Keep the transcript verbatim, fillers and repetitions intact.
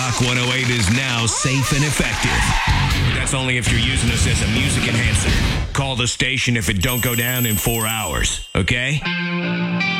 Rock one oh eight is now safe and effective. But that's only if you're using us as a music enhancer. Call the station if it don't go down in four hours, okay?